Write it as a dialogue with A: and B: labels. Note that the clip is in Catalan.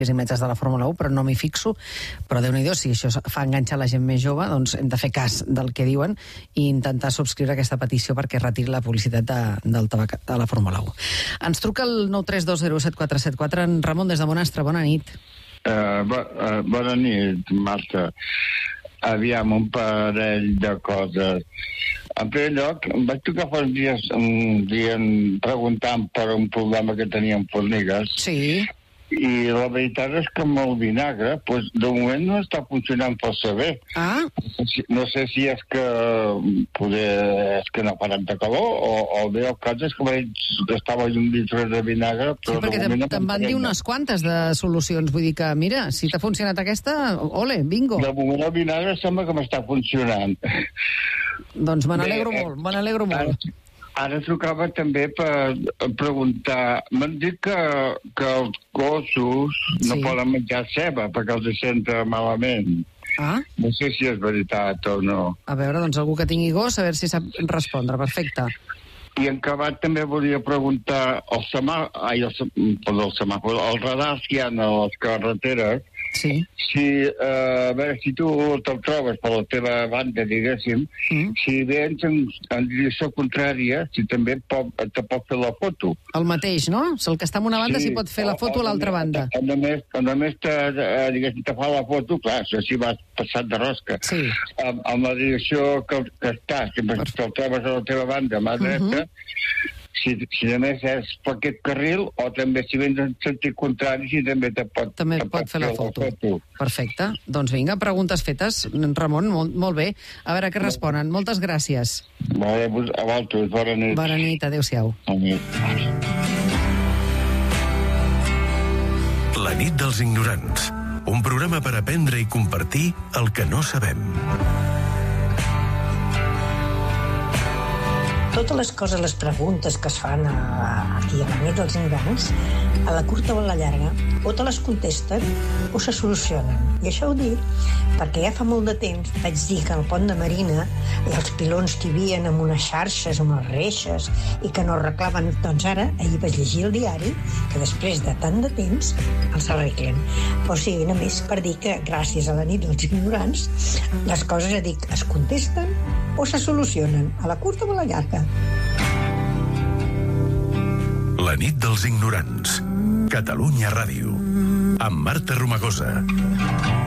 A: imatges de la Fórmula 1, però no m'hi fixo. Però Déu-n'hi-do, si això fa enganxar la gent més jove, doncs hem de fer cas del que diuen i intentar subscriure aquesta petició perquè retiri la publicitat del tabac de la Fórmula 1. Ens truca el 932074474. En Ramon, des de Bonastre, bona nit.
B: Bona nit, Marta. Aviam, un parell de coses. En primer lloc, em vaig tocar fa uns dies preguntant per un problema que tenia amb formigues.
A: Sí.
B: I la veritat és que amb el vinagre, doncs, de moment no està funcionant força bé.
A: Ah?
B: No sé si és que és que no farà de calor o bé el cas és que estava un litre de vinagre, però
A: sí, perquè te'n van dir unes quantes de solucions. Vull dir que, mira, si t'ha funcionat aquesta, ole, bingo.
B: De moment el vinagre sembla que m'està funcionant.
A: Doncs me n'alegro molt.
B: Ara trucava també per preguntar. M'han dit que els gossos no poden menjar ceba perquè els senta malament.
A: Ah?
B: No sé si és veritat o no.
A: A veure, doncs algú que tingui gos, a veure si sap respondre. Perfecte.
B: I en acabat també volia preguntar els radars que hi ha a les carreteres,
A: sí.
B: A veure si tu te'l trobes per la teva banda, diguéssim, si vens en direcció contrària, si també te pot fer la foto.
A: El mateix, no? El que està en una banda s'hi pot fer la foto a l'altra banda.
B: A més te fa la foto, clar, si vas passat de rosca.
A: Sí.
B: Amb la direcció que estàs, si te'l trobes a la teva banda, a mà dreta, si a més és per aquest carril, o també si vens en sentit contrari, si també te pot
A: fer la foto. Perfecte. Doncs vinga, preguntes fetes. Ramon, molt bé. A veure què responen. Moltes gràcies.
B: Vale, a vosaltres. Bona nit.
A: Bona nit, adéu-siau.
B: Bona nit.
C: La nit dels ignorants. Un programa per aprendre i compartir el que no sabem.
D: Totes les coses, les preguntes que es fan aquí a la nit dels ignorants, a la curta o a la llarga, o te les contesten o se solucionen. I això ho dic perquè ja fa molt de temps vaig dir que al pont de Marina els pilons que hi havia amb unes xarxes, amb unes reixes, i que no arreglaven. Doncs ara, ahir vaig llegir el diari que després de tant de temps els arreglen. O sigui, només per dir que gràcies a la nit dels ignorants les coses, ja dic, es contesten o se solucionen, a la curta o a la llarga.
C: La nit dels ignorants. Catalunya Ràdio. Amb Marta Romagosa.